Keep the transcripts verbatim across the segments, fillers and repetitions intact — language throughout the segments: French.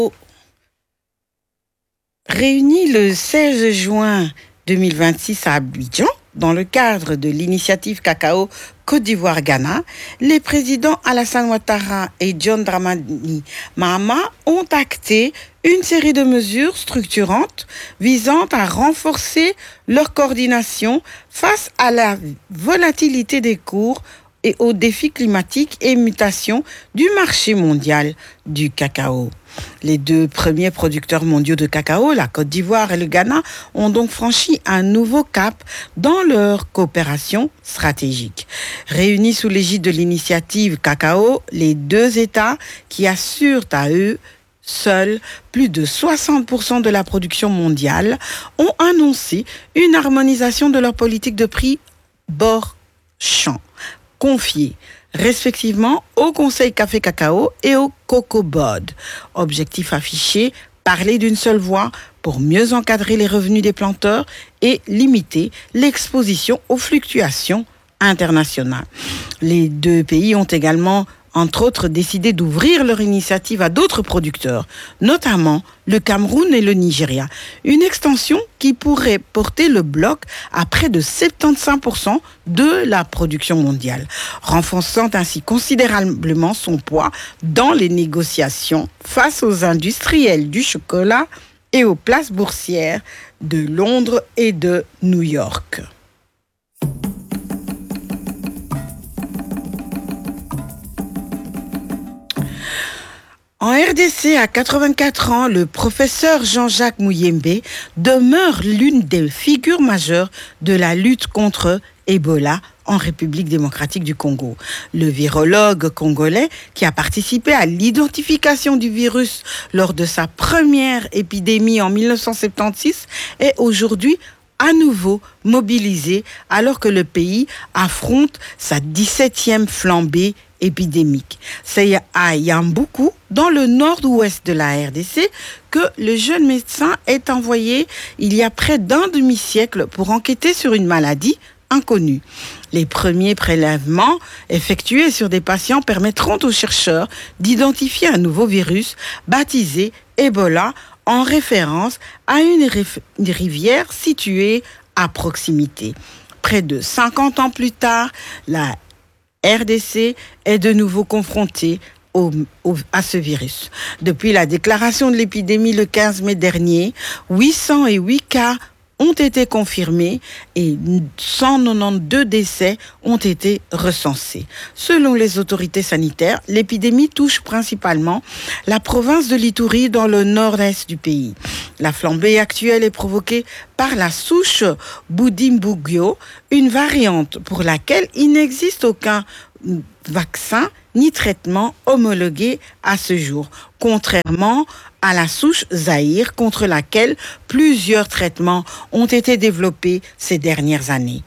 Réunis le seize juin deux mille vingt-six à Abidjan, dans le cadre de l'initiative Cacao Côte d'Ivoire-Ghana, les présidents Alassane Ouattara et John Dramani Mahama ont acté une série de mesures structurantes visant à renforcer leur coordination face à la volatilité des cours et aux défis climatiques et mutations du marché mondial du cacao. Les deux premiers producteurs mondiaux de cacao, la Côte d'Ivoire et le Ghana, ont donc franchi un nouveau cap dans leur coopération stratégique. Réunis sous l'égide de l'initiative Cacao, les deux États qui assurent à eux seuls plus de soixante pour cent de la production mondiale ont annoncé une harmonisation de leur politique de prix bord-champ, confiée respectivement au Conseil Café Cacao et au Cocoa Board. Objectif affiché, parler d'une seule voix pour mieux encadrer les revenus des planteurs et limiter l'exposition aux fluctuations internationales. Les deux pays ont également, entre autres, décidé d'ouvrir leur initiative à d'autres producteurs, notamment le Cameroun et le Nigeria. Une extension qui pourrait porter le bloc à près de soixante-quinze pour cent de la production mondiale, renforçant ainsi considérablement son poids dans les négociations face aux industriels du chocolat et aux places boursières de Londres et de New York. En R D C, à quatre-vingt-quatre ans, le professeur Jean-Jacques Muyembe demeure l'une des figures majeures de la lutte contre Ebola en République démocratique du Congo. Le virologue congolais, qui a participé à l'identification du virus lors de sa première épidémie en dix-neuf cent soixante-seize, est aujourd'hui à nouveau mobilisé alors que le pays affronte sa dix-septième flambée épidémique. C'est à Yamboukou, dans le nord-ouest de la R D C, que le jeune médecin est envoyé il y a près d'un demi-siècle pour enquêter sur une maladie inconnue. Les premiers prélèvements effectués sur des patients permettront aux chercheurs d'identifier un nouveau virus baptisé Ebola en référence à une, rif- une rivière située à proximité. Près de cinquante ans plus tard, la R D C est de nouveau confrontée au, au, à ce virus. Depuis la déclaration de l'épidémie le quinze mai dernier, huit cent huit cas ont été confirmés et cent quatre-vingt-douze décès ont été recensés. Selon les autorités sanitaires, l'épidémie touche principalement la province de l'Ituri dans le nord-est du pays. La flambée actuelle est provoquée par la souche Bundibugyo, une variante pour laquelle il n'existe aucun vaccin ni traitement homologué à ce jour, contrairement à la souche Zaïre contre laquelle plusieurs traitements ont été développés ces dernières années.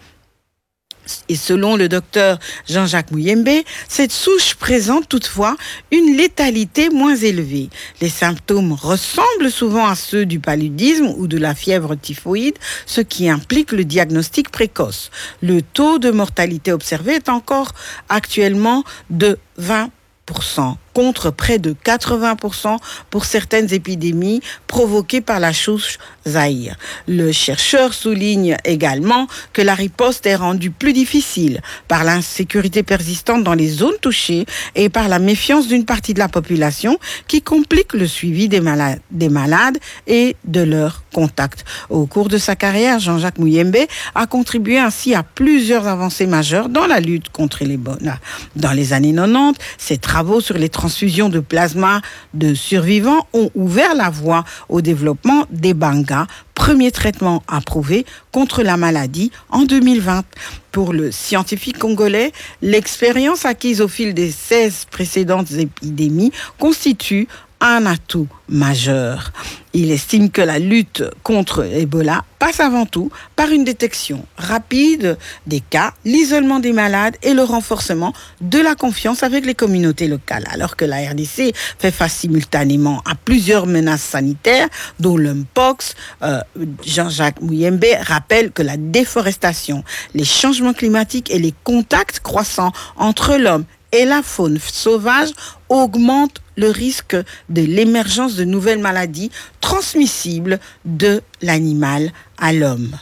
Et selon le docteur Jean-Jacques Muyembe, cette souche présente toutefois une létalité moins élevée. Les symptômes ressemblent souvent à ceux du paludisme ou de la fièvre typhoïde, ce qui implique le diagnostic précoce. Le taux de mortalité observé est encore actuellement de vingt pour cent, contre près de quatre-vingts pour cent pour certaines épidémies provoquées par la souche Zaïre. Le chercheur souligne également que la riposte est rendue plus difficile par l'insécurité persistante dans les zones touchées et par la méfiance d'une partie de la population qui complique le suivi des malades, des malades et de leurs contacts. Au cours de sa carrière, Jean-Jacques Muyembe a contribué ainsi à plusieurs avancées majeures dans la lutte contre l'Ebola. Dans les années quatre-vingt-dix, ses travaux sur les transfusions de plasma de survivants ont ouvert la voie au développement des bangas, premier traitement approuvé contre la maladie en deux mille vingt. Pour le scientifique congolais, l'expérience acquise au fil des seize précédentes épidémies constitue un atout majeur. Il estime que la lutte contre Ebola passe avant tout par une détection rapide des cas, l'isolement des malades et le renforcement de la confiance avec les communautés locales. Alors que la R D C fait face simultanément à plusieurs menaces sanitaires, dont le mpox, euh, Jean-Jacques Muyembe rappelle que la déforestation, les changements climatiques et les contacts croissants entre l'homme et la faune sauvage augmentent le risque de l'émergence de nouvelles maladies transmissibles de l'animal à l'homme.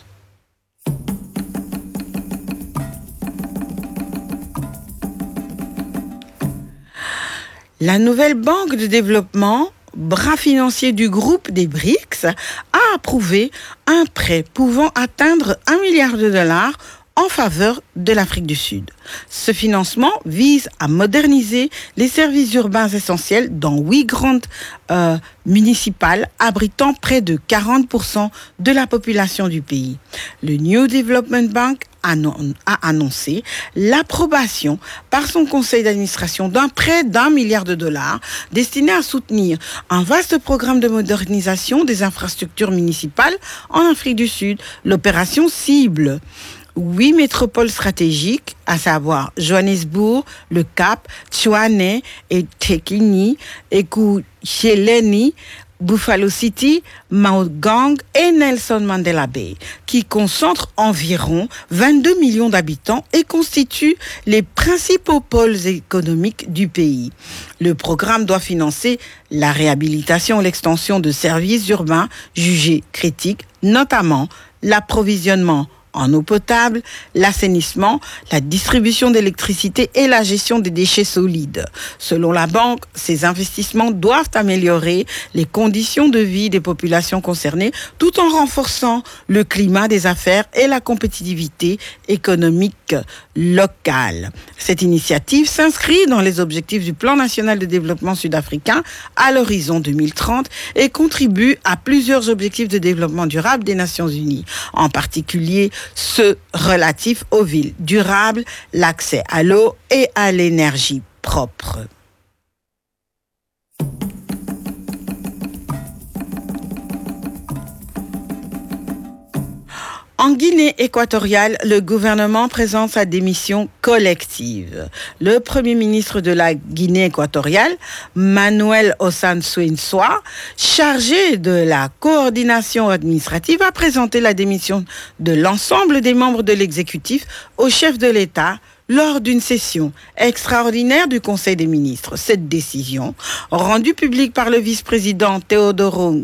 La nouvelle banque de développement, bras financier du groupe des B R I C S, a approuvé un prêt pouvant atteindre un milliard de dollars en faveur de l'Afrique du Sud. Ce financement vise à moderniser les services urbains essentiels dans huit grandes euh, municipales abritant près de quarante pour cent de la population du pays. Le New Development Bank a annoncé l'approbation par son conseil d'administration d'un prêt d'un milliard de dollars destiné à soutenir un vaste programme de modernisation des infrastructures municipales en Afrique du Sud. L'opération cible huit métropoles stratégiques, à savoir Johannesburg, Le Cap, Tshwane et Tekini, Ekurhuleni, Buffalo City, Maungang et Nelson Mandela Bay, qui concentrent environ vingt-deux millions d'habitants et constituent les principaux pôles économiques du pays. Le programme doit financer la réhabilitation et l'extension de services urbains jugés critiques, notamment l'approvisionnement en eau potable, l'assainissement, la distribution d'électricité et la gestion des déchets solides. Selon la banque, ces investissements doivent améliorer les conditions de vie des populations concernées tout en renforçant le climat des affaires et la compétitivité économique locale. Cette initiative s'inscrit dans les objectifs du Plan national de développement sud-africain à l'horizon deux mille trente et contribue à plusieurs objectifs de développement durable des Nations Unies, en particulier ceux relatifs aux villes durables, l'accès à l'eau et à l'énergie propre. En Guinée équatoriale, le gouvernement présente sa démission collective. Le premier ministre de la Guinée équatoriale, Manuel Ossane-Souansoi, chargé de la coordination administrative, a présenté la démission de l'ensemble des membres de l'exécutif au chef de l'État lors d'une session extraordinaire du Conseil des ministres. Cette décision, rendue publique par le vice-président Théodoro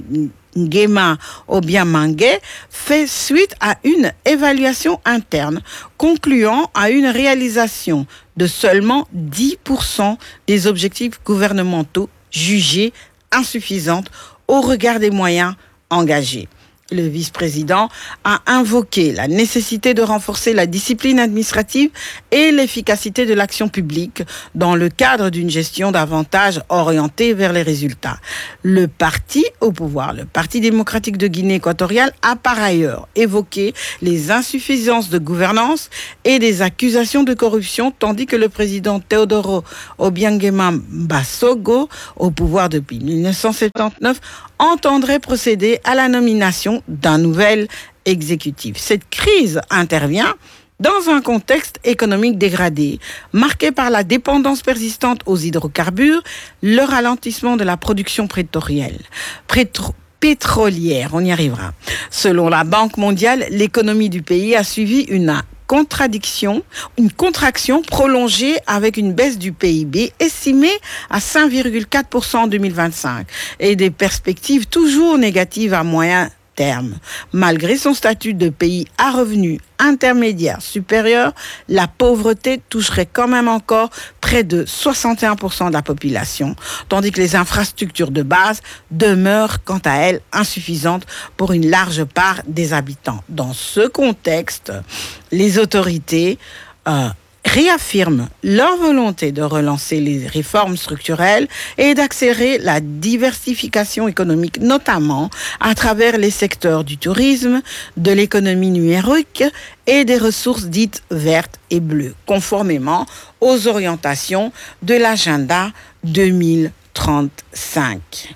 Nguema Obiang-Mangué, fait suite à une évaluation interne concluant à une réalisation de seulement dix pour cent des objectifs gouvernementaux jugés insuffisantes au regard des moyens engagés. Le vice-président a invoqué la nécessité de renforcer la discipline administrative et l'efficacité de l'action publique dans le cadre d'une gestion davantage orientée vers les résultats. Le parti au pouvoir, le Parti démocratique de Guinée équatoriale, a par ailleurs évoqué les insuffisances de gouvernance et des accusations de corruption, tandis que le président Théodoro Obiang-Nguema Mbasogo, au pouvoir depuis mille neuf cent soixante-dix-neuf, entendrait procéder à la nomination d'un nouvel exécutif. Cette crise intervient dans un contexte économique dégradé, marqué par la dépendance persistante aux hydrocarbures, le ralentissement de la production pétrolière. Pétro- pétrolière, on y arrivera. Selon la Banque mondiale, l'économie du pays a suivi une contradiction, une contraction prolongée avec une baisse du P I B estimée à cinq virgule quatre pour cent en deux mille vingt-cinq et des perspectives toujours négatives à moyen terme. Malgré son statut de pays à revenus intermédiaires supérieurs, la pauvreté toucherait quand même encore près de soixante et un pour cent de la population, tandis que les infrastructures de base demeurent quant à elles insuffisantes pour une large part des habitants. Dans ce contexte, les autorités euh, réaffirment leur volonté de relancer les réformes structurelles et d'accélérer la diversification économique, notamment à travers les secteurs du tourisme, de l'économie numérique et des ressources dites vertes et bleues, conformément aux orientations de l'agenda deux mille trente-cinq.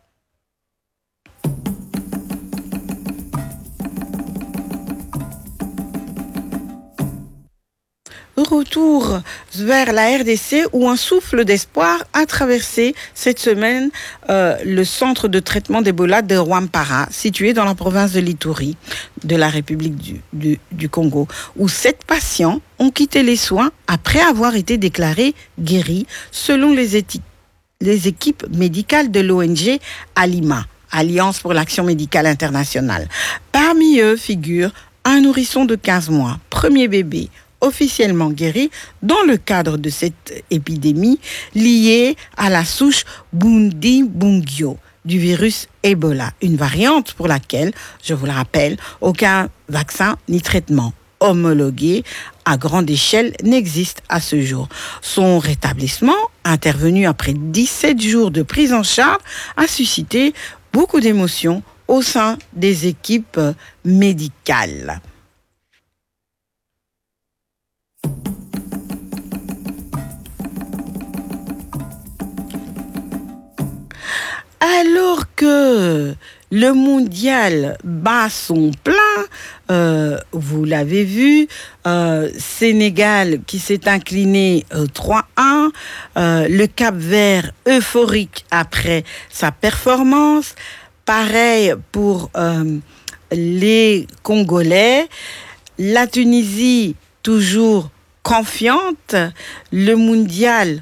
Retour vers la R D C où un souffle d'espoir a traversé cette semaine euh, le centre de traitement d'Ebola de Rwampara, situé dans la province de l'Ituri de la République du, du, du Congo, où sept patients ont quitté les soins après avoir été déclarés guéris selon les, éti- les équipes médicales de l'O N G Alima, Alliance pour l'action médicale internationale. Parmi eux figure un nourrisson de quinze mois, premier bébé officiellement guéri dans le cadre de cette épidémie liée à la souche Bundibugyo du virus Ebola, une variante pour laquelle, je vous le rappelle, aucun vaccin ni traitement homologué à grande échelle n'existe à ce jour. Son rétablissement, intervenu après dix-sept jours de prise en charge, a suscité beaucoup d'émotions au sein des équipes médicales. Alors que le mondial bat son plein, euh, vous l'avez vu, euh, Sénégal qui s'est incliné euh, trois un, euh, le Cap-Vert euphorique après sa performance, pareil pour euh, les Congolais, la Tunisie toujours confiante, le mondial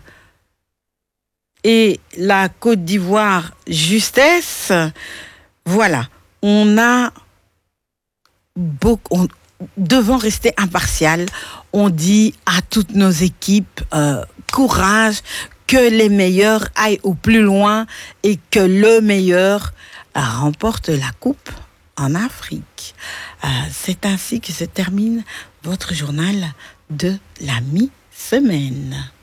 et la Côte d'Ivoire, justesse. Voilà, on a beaucoup, on, devant rester impartial, on dit à toutes nos équipes, euh, courage, que les meilleurs aillent au plus loin et que le meilleur euh, remporte la coupe en Afrique. Euh, c'est ainsi que se termine votre journal de la mi-semaine.